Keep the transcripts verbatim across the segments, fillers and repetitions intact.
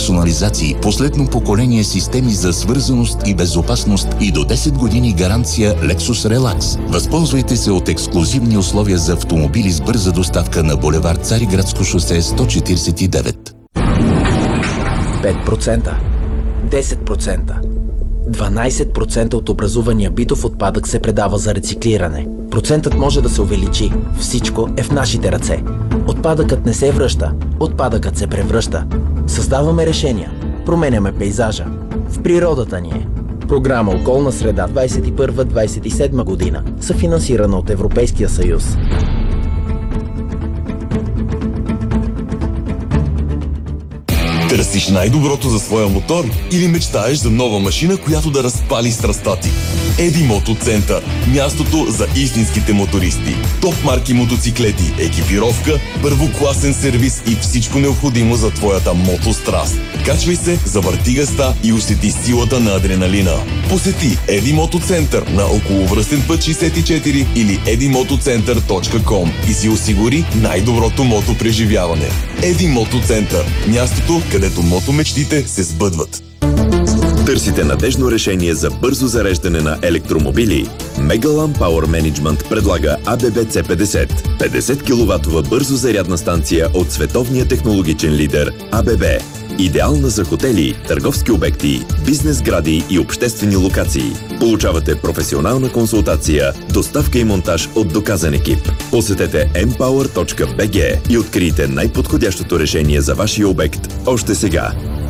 персонализации, последно поколение системи за свързаност и безопасност и до десет години гаранция Lexus Relax. Възползвайте се от ексклузивни условия за автомобили с бърза доставка на булевард Цариградско шосе сто четиридесет и девет. пет процента, десет процента, дванадесет процента от образувания битов отпадък се предава за рециклиране. Процентът може да се увеличи. Всичко е в нашите ръце. Отпадъкът не се връща, отпадъкът се превръща. Създаваме решения, променяме пейзажа. В природата ни е. Програма Околна среда двадесет и първа - двадесет и седма година, съфинансирана от Европейския съюз. Търсиш най-доброто за своя мотор или мечтаеш за нова машина, която да разпали страстта ти? Еди Мото Център. Мястото за истинските мотористи. Топ марки мотоциклети, екипировка, първокласен сервис и всичко необходимо за твоята мотостраст. Качвай се, завърти газта и усети силата на адреналина. Посети Еди Мото Център на околовръстен път шейсет и четири или еди мотоцентър точка ком и си осигури най-доброто мото преживяване. Еди Мото Център. Мястото, където мотомечтите се сбъдват. Търсите надежно решение за бързо зареждане на електромобили? Megalan Power Management предлага А Б Б Ц петдесет. петдесет киловатова бързо зарядна станция от световния технологичен лидер А Б Б. Идеална за хотели, търговски обекти, бизнес гради и обществени локации. Получавате професионална консултация, доставка и монтаж от доказан екип. Посетете ем пауър точка би джи и открийте най-подходящото решение за вашия обект още сега.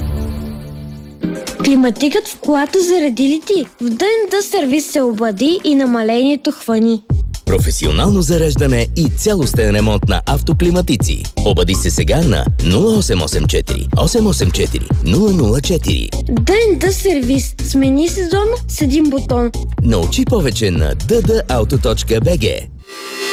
Климатикът в колата заради ли ти? В Д Н Д сервис се обади и намалението хвани. Професионално зареждане и цялостен ремонт на автоклиматици. Обади се сега на нула осем осем четири осем осем четири нула нула четири. Д Н Д сервис. Смени сезон с един бутон. Научи повече на д д ауто точка би джи.